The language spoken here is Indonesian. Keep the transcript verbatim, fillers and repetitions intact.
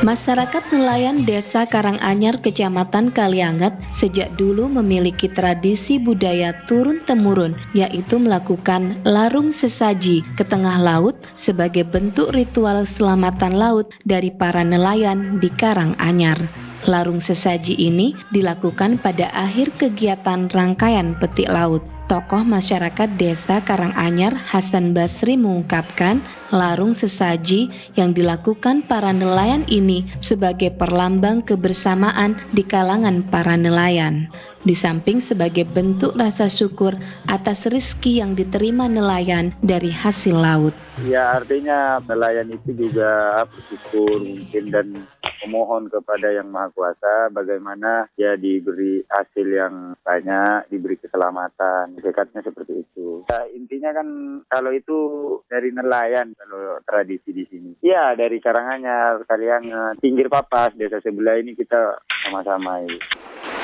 Masyarakat nelayan Desa Karanganyar, Kecamatan Kalianget sejak dulu memiliki tradisi budaya turun-temurun, yaitu melakukan larung sesaji ke tengah laut sebagai bentuk ritual selamatan laut dari para nelayan di Karanganyar. Larung sesaji ini dilakukan pada akhir kegiatan rangkaian petik laut. Tokoh masyarakat Desa Karanganyar, Hasan Basri, mengungkapkan larung sesaji yang dilakukan para nelayan ini sebagai perlambang kebersamaan di kalangan para nelayan. Di samping sebagai bentuk rasa syukur atas rezeki yang diterima nelayan dari hasil laut. Ya, artinya nelayan itu juga bersyukur mungkin dan memohon kepada Yang Maha Kuasa bagaimana ya diberi hasil yang banyak, diberi keselamatan. Dekatnya seperti itu. Ya, intinya kan kalau itu dari nelayan, kalau tradisi di sini. Ya, dari Karanganyar, Kalianget, Pinggir Papas, desa sebelah ini kita sama-sama. Ya.